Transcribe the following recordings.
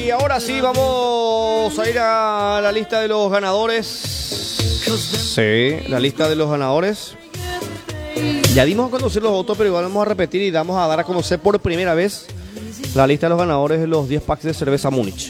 Y ahora sí, vamos a ir a la lista de los ganadores. Sí, la lista de los ganadores. Ya dimos a conocer los votos, pero igual vamos a repetir y vamos a dar a conocer por primera vez la lista de los ganadores de los 10 packs de cerveza Múnich.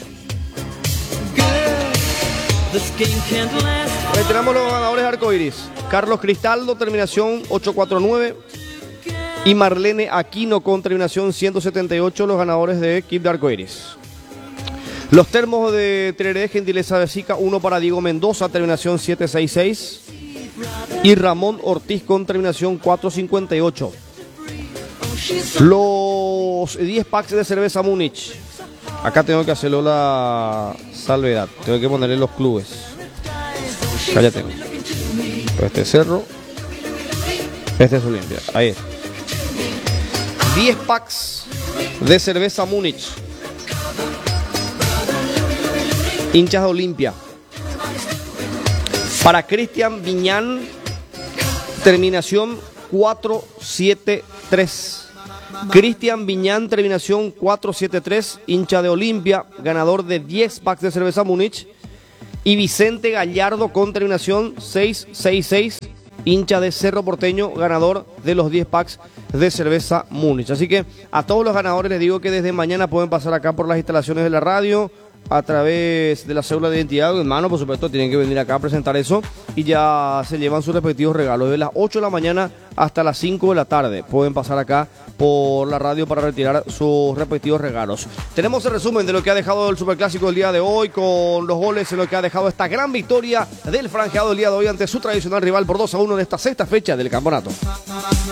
Reiteramos los ganadores de Arcoiris: Carlos Cristaldo, terminación 849, y Marlene Aquino con terminación 178, los ganadores de Keep de Arcoiris. Los termos de Tereré, gentileza de Sica, uno para Diego Mendoza, terminación 766, y Ramón Ortiz con terminación 458. Los 10 packs de cerveza Múnich. Acá tengo que hacerlo la salvedad. Tengo que ponerle los clubes. Acá ya tengo. Este es Cerro. Este es Olimpia. Ahí es. 10 packs de cerveza Múnich. Hinchas de Olimpia. Para Cristian Viñán, terminación 473. Cristian Viñán, terminación 473, hincha de Olimpia, ganador de 10 packs de cerveza Múnich. Y Vicente Gallardo con terminación 666, hincha de Cerro Porteño, ganador de los 10 packs de cerveza Múnich. Así que a todos los ganadores les digo que desde mañana pueden pasar acá por las instalaciones de la radio a través de la cédula de identidad en mano, por supuesto, tienen que venir acá a presentar eso y ya se llevan sus respectivos regalos. De las 8 de la mañana hasta las 5 de la tarde pueden pasar acá por la radio para retirar sus respectivos regalos. Tenemos el resumen de lo que ha dejado el Superclásico del día de hoy, con los goles en lo que ha dejado esta gran victoria del franjeado el día de hoy ante su tradicional rival por 2-1 en esta sexta fecha del campeonato.